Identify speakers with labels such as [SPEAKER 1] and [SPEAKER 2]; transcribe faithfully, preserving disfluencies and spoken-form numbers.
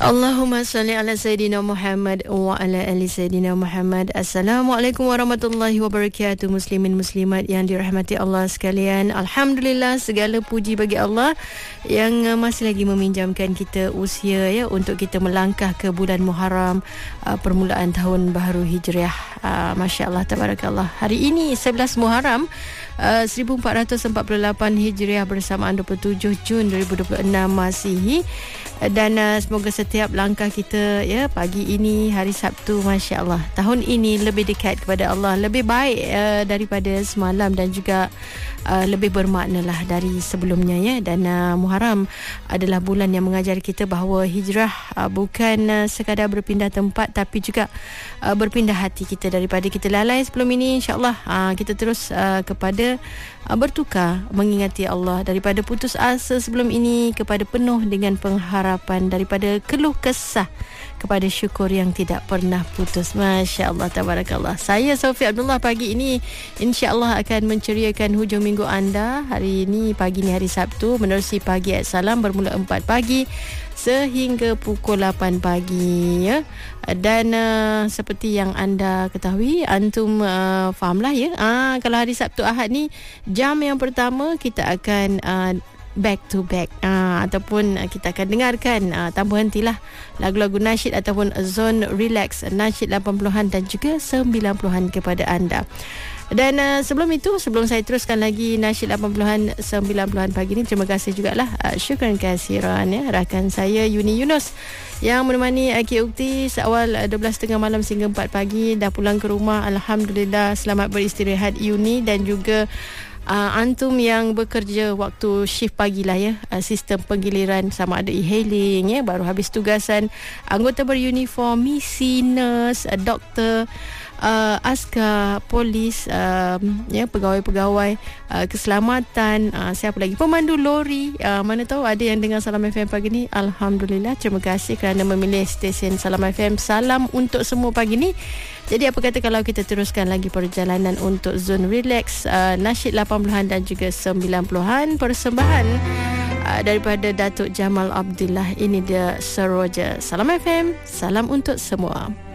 [SPEAKER 1] Allahumma salli ala Sayyidina Muhammad wa ala ali Sayyidina Muhammad. Assalamualaikum warahmatullahi wabarakatuh. Muslimin muslimat yang dirahmati Allah sekalian, Alhamdulillah, segala puji bagi Allah yang masih lagi meminjamkan kita usia ya untuk kita melangkah ke bulan Muharram, uh, permulaan tahun baharu Hijriah. uh, Masya Allah, tabarakallah. Hari ini sebelas Muharram uh, seribu empat ratus empat puluh lapan Hijriah bersamaan dua puluh tujuh Jun dua ribu dua puluh enam Masihi. Dan uh, semoga setiap langkah kita ya pagi ini hari Sabtu, Masya Allah, tahun ini lebih dekat kepada Allah, lebih baik uh, daripada semalam dan juga uh, lebih bermakna lah dari sebelumnya ya. Dan uh, Muharram adalah bulan yang mengajar kita bahawa hijrah uh, bukan uh, sekadar berpindah tempat, tapi juga uh, berpindah hati kita. Daripada kita lalai sebelum ini, insyaAllah uh, kita terus uh, kepada uh, bertukar mengingati Allah, daripada putus asa sebelum ini kepada penuh dengan pengharapan, daripada keluh kesah kepada syukur yang tidak pernah putus. Masya Allah, tabarakallah. Saya Sophie Abdullah pagi ini insya-Allah akan menceriakan hujung minggu anda. Hari ini, pagi ni hari Sabtu, menerusi pagi ayat salam bermula empat pagi sehingga pukul lapan pagi ya. Dan uh, seperti yang anda ketahui, antum uh, fahamlah ya, uh, kalau hari Sabtu Ahad ni jam yang pertama kita akan uh, back to back uh, ataupun uh, kita akan dengarkan uh, tanpa hentilah lagu-lagu nasyid ataupun zone relax nasyid lapan puluhan dan juga sembilan puluhan kepada anda. Dan uh, sebelum itu, sebelum saya teruskan lagi nasyid lapan puluhan sembilan puluhan pagi ni, terima kasih jugalah uh, syukran kasiran ya rakan saya Yuni Yunus yang menemani Aki Ukti seawal uh, dua belas tiga puluh malam sehingga empat pagi. Dah pulang ke rumah, Alhamdulillah, selamat beristirahat Yuni, dan juga Uh, antum yang bekerja waktu shift pagi lah ya, uh, sistem penggiliran sama ada e-hailing ya, baru habis tugasan, anggota beruniform, misi, nurse, uh, doktor, uh, askar, polis, uh, ya, pegawai-pegawai uh, keselamatan, uh, siapa lagi, pemandu lori, uh, mana tahu ada yang dengar Salam F M pagi ni. Alhamdulillah, terima kasih kerana memilih stesen Salam F M. Salam untuk semua pagi ni. Jadi apa kata kalau kita teruskan lagi perjalanan untuk zone relax, uh, nasyid lapan puluhan dan juga sembilan puluhan, persembahan uh, daripada Datuk Jamal Abdullah. Ini dia Seroja. Salam F M, salam untuk semua.